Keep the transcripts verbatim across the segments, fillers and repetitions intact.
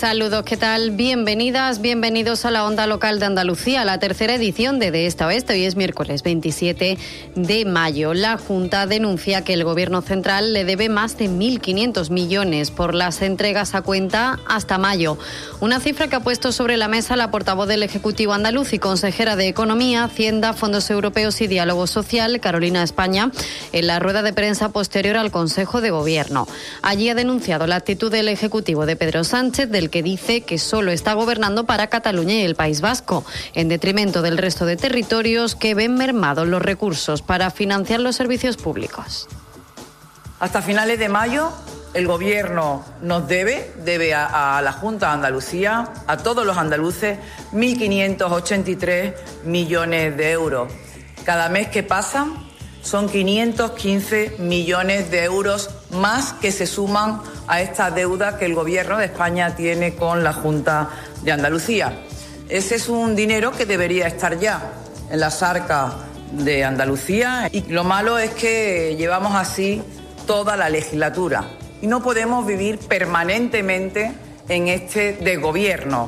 Saludos, ¿qué tal? Bienvenidas, bienvenidos a la Onda Local de Andalucía, la tercera edición de De Esta Oeste. Hoy es miércoles veintisiete de mayo. La Junta denuncia que el Gobierno central le debe más de mil quinientos millones por las entregas a cuenta hasta mayo. Una cifra que ha puesto sobre la mesa la portavoz del Ejecutivo andaluz y consejera de Economía, Hacienda, Fondos Europeos y Diálogo Social, Carolina España, en la rueda de prensa posterior al Consejo de Gobierno. Allí ha denunciado la actitud del Ejecutivo de Pedro Sánchez, del que dice que solo está gobernando para Cataluña y el País Vasco, en detrimento del resto de territorios que ven mermados los recursos para financiar los servicios públicos. Hasta finales de mayo, el Gobierno nos debe, debe a, a la Junta de Andalucía, a todos los andaluces, mil quinientos ochenta y tres millones de euros. Cada mes que pasa son quinientos quince millones de euros más que se suman a esta deuda que el Gobierno de España tiene con la Junta de Andalucía. Ese es un dinero que debería estar ya en las arcas de Andalucía y lo malo es que llevamos así toda la legislatura y no podemos vivir permanentemente en este desgobierno.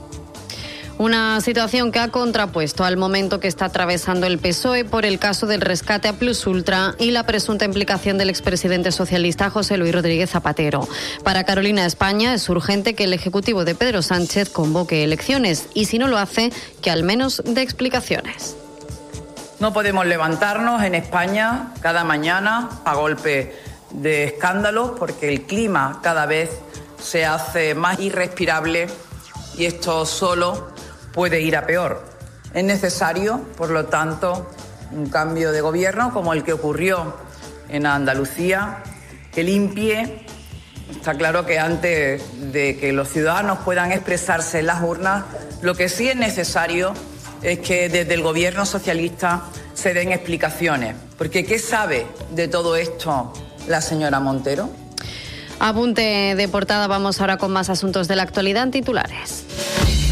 Una situación que ha contrapuesto al momento que está atravesando el P S O E por el caso del rescate a Plus Ultra y la presunta implicación del expresidente socialista José Luis Rodríguez Zapatero. Para Carolina España es urgente que el Ejecutivo de Pedro Sánchez convoque elecciones y, si no lo hace, que al menos dé explicaciones. No podemos levantarnos en España cada mañana a golpe de escándalos porque el clima cada vez se hace más irrespirable y esto solo puede ir a peor. Es necesario, por lo tanto, un cambio de gobierno como el que ocurrió en Andalucía, que limpie. Está claro que antes de que los ciudadanos puedan expresarse en las urnas, lo que sí es necesario es que desde el gobierno socialista se den explicaciones. Porque ¿qué sabe de todo esto la señora Montero? Apunte de portada, vamos ahora con más asuntos de la actualidad en titulares.